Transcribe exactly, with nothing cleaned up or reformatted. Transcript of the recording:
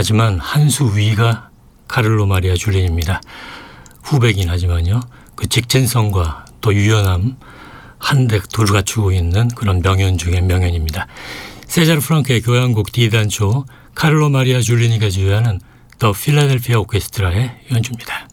하지만 한 수 위가 카를로 마리아 줄리니입니다. 후배긴 하지만요. 그 직진성과 또 유연함 한데 둘 갖추고 있는 그런 명연 중의 명연입니다. 세자르 프랑크의 교향곡 D단조 카를로 마리아 줄리니가 지휘하는 더 필라델피아 오케스트라의 연주입니다.